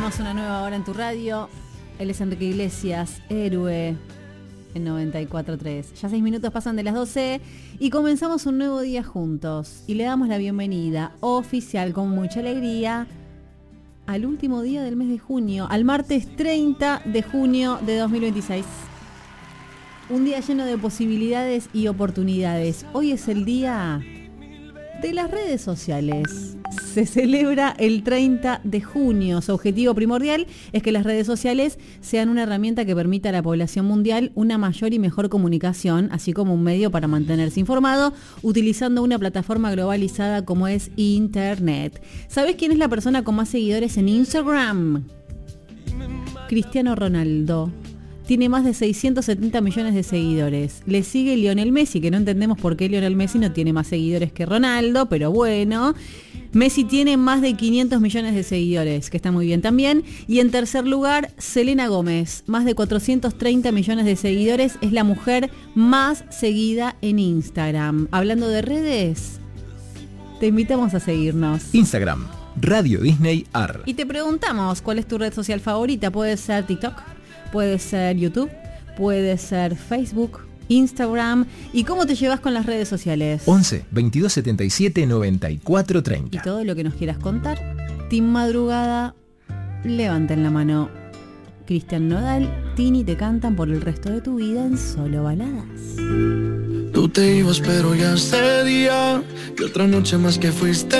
Tenemos una nueva hora en tu radio. Él es Enrique Iglesias, héroe en 94.3. Ya 6 minutos pasan de las 12 y comenzamos un nuevo día juntos. Y le damos la bienvenida oficial con mucha alegría al último día del mes de junio, al martes 30 de junio de 2026. Un día lleno de posibilidades y oportunidades. Hoy es el día de las redes sociales. Se celebra el 30 de junio. Su objetivo primordial es que las redes sociales sean una herramienta que permita a la población mundial una mayor y mejor comunicación, así como un medio para mantenerse informado, utilizando una plataforma globalizada como es Internet. ¿Sabés quién es la persona con más seguidores en Instagram? Cristiano Ronaldo. Tiene más de 670 millones de seguidores. Le sigue Lionel Messi, que no entendemos por qué Lionel Messi no tiene más seguidores que Ronaldo, pero bueno. Messi tiene más de 500 millones de seguidores, que está muy bien también. Y en tercer lugar, Selena Gómez, más de 430 millones de seguidores. Es la mujer más seguida en Instagram. Hablando de redes, te invitamos a seguirnos. Instagram, Radio Disney AR. Y te preguntamos, ¿cuál es tu red social favorita? Puede ser TikTok, puede ser YouTube, puede ser Facebook, Instagram. ¿Y cómo te llevas con las redes sociales? 11 22 77 94 30. Y todo lo que nos quieras contar. Team Madrugada, levanten la mano. Cristian Nodal, Tini te cantan por el resto de tu vida en Solo Baladas. Tú te ibas pero ya ese día, que otra noche más que fuiste